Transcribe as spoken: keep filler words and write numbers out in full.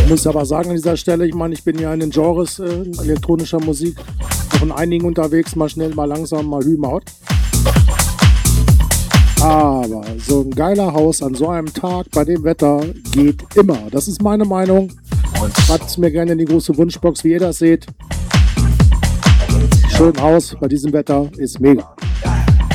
Ich muss aber sagen an dieser Stelle, ich meine, ich bin ja in den Genres äh, elektronischer Musik auch in einigen unterwegs, mal schnell, mal langsam, mal hü, mal hot. Aber so ein geiler Haus an so einem Tag bei dem Wetter geht immer. Das ist meine Meinung. Schreibt es mir gerne in die große Wunschbox, wie ihr das seht. Schön Haus bei diesem Wetter ist mega.